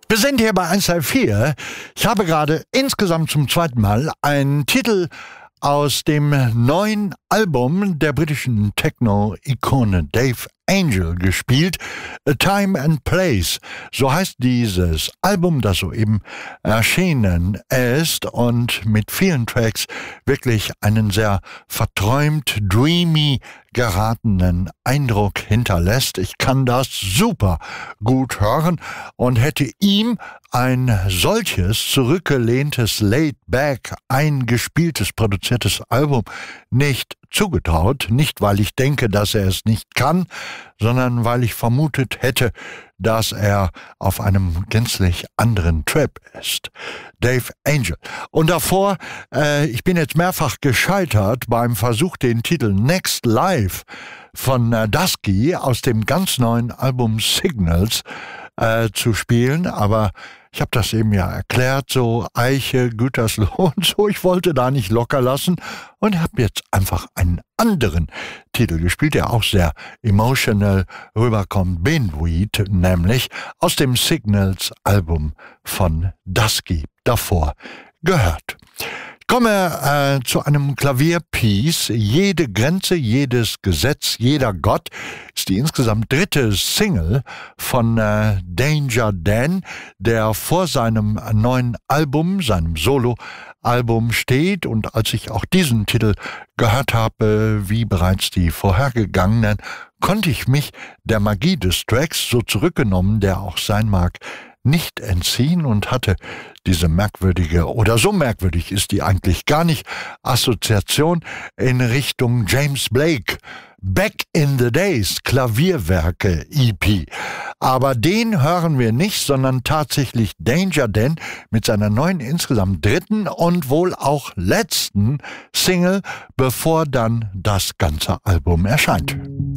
Wir sind hier bei 124. Ich habe gerade insgesamt zum zweiten Mal einen Titel aus dem neuen Album der britischen Techno-Ikone Dave Angel gespielt. A Time and Place, so heißt dieses Album, das soeben erschienen ist und mit vielen Tracks wirklich einen sehr verträumt, dreamy geratenen Eindruck hinterlässt. Ich kann das super gut hören und hätte ihm ein solches zurückgelehntes, laid-back, eingespieltes, produziertes Album nicht zugetraut. Nicht, weil ich denke, dass er es nicht kann, sondern weil ich vermutet hätte, dass er auf einem gänzlich anderen Trip ist. Dave Angel. Und davor, ich bin jetzt mehrfach gescheitert beim Versuch, den Titel Next Live von Dusky aus dem ganz neuen Album Signals zu spielen, aber ich habe das eben ja erklärt, so Eiche, Gütersloh und so. Ich wollte da nicht locker lassen und habe jetzt einfach einen anderen Titel gespielt, der auch sehr emotional rüberkommt. Bindweed, nämlich aus dem Signals-Album von Dusky davor gehört. Komme zu einem Klavierpiece. Jede Grenze, jedes Gesetz, jeder Gott ist die insgesamt dritte Single von Danger Dan, der vor seinem neuen Album, seinem Solo-Album steht. Und als ich auch diesen Titel gehört habe, wie bereits die vorhergegangenen, konnte ich mich der Magie des Tracks, so zurückgenommen der auch sein mag, nicht entziehen und hatte diese merkwürdige, oder so merkwürdig ist die eigentlich gar nicht, Assoziation in Richtung James Blake, Back in the Days, Klavierwerke EP. Aber den hören wir nicht, sondern tatsächlich Danger Dan mit seiner neuen, insgesamt dritten und wohl auch letzten Single, bevor dann das ganze Album erscheint.